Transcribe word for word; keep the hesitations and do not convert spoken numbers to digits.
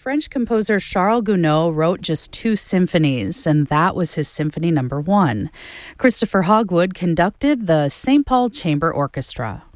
French composer Charles Gounod wrote just two symphonies, and that was his Symphony Number One. Christopher Hogwood conducted the Saint Paul Chamber Orchestra.